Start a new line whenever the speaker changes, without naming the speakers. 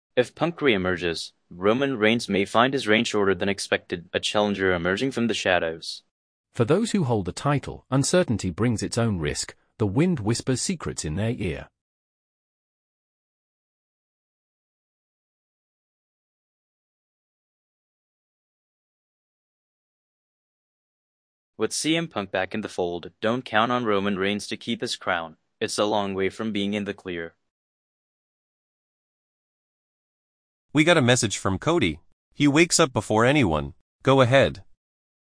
If Punk re-emerges, Roman Reigns may find his reign shorter than expected, a challenger emerging from the shadows.
For those who hold the title, uncertainty brings its own risk. The wind whispers secrets in their ear.
With CM Punk back in the fold, don't count on Roman Reigns to keep his crown. It's a long way from being in the clear.
We got a message from Cody. He wakes up before anyone. Go ahead.